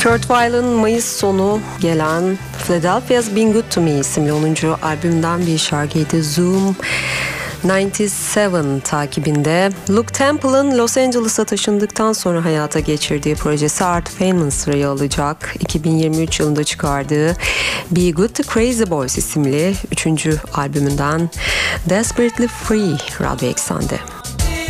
Kurt Weill'ın Mayıs sonu gelen Philadelphia's Been Good To Me isimli 10. albümden bir şarkıydı. Zoom 97 takibinde Luke Temple'ın Los Angeles'a taşındıktan sonra hayata geçirdiği projesi Art of Feynman sırayı alacak. 2023 yılında çıkardığı Be Good To Crazy Boys isimli 3. albümünden Desperately Free Radyo Eksen'de.